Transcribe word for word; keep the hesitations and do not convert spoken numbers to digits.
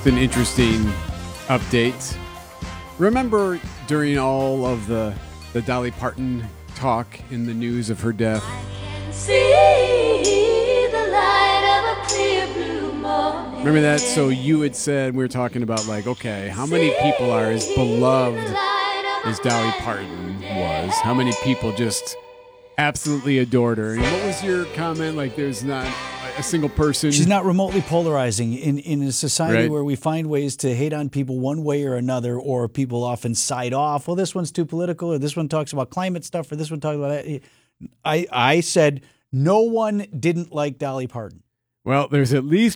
It's an interesting update. Remember during all of the, the Dolly Parton talk in the news of her death? See the light of a clear blue morning. Remember that? So you had said, we were talking about like, okay, how many people are as beloved as Dolly Parton was? How many people just absolutely adored her? And what was your comment? Like, there's not a single person. She's not remotely polarizing in, in a society Right. where we find ways to hate on people one way or another, or people often side off. Well, this one's too political, or this one talks about climate stuff, or this one talks about that. I, I said no one didn't like Dolly Parton. Well, there's at least